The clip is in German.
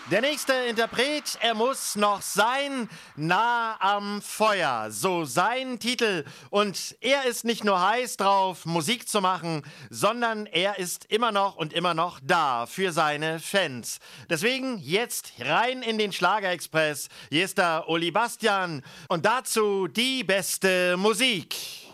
Der nächste Interpret, er muss noch sein, nah am Feuer, so sein Titel. Und er ist nicht nur heiß drauf, Musik zu machen, sondern er ist immer noch da für seine Fans. Deswegen jetzt rein in den Schlagerexpress. Hier ist der Uli Bastian und dazu die beste Musik.